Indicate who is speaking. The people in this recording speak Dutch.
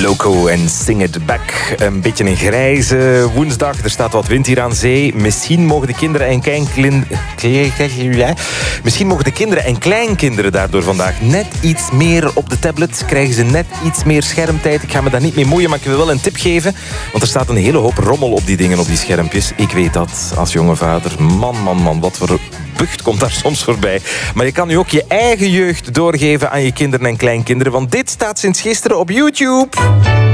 Speaker 1: Loco en Sing It Back. Een beetje een grijze woensdag. Er staat wat wind hier aan zee. Misschien mogen de kinderen en kleinkinderen daardoor vandaag net iets meer op de tablet. Krijgen ze net iets meer schermtijd. Ik ga me daar niet mee moeien, maar ik wil wel een tip geven. Want er staat een hele hoop rommel op die dingen, op die schermpjes. Ik weet dat als jonge vader. Man, wat voor bucht komt daar soms voorbij. Maar je kan nu ook je eigen jeugd doorgeven aan je kinderen en kleinkinderen. Want dit staat sinds gisteren op YouTube.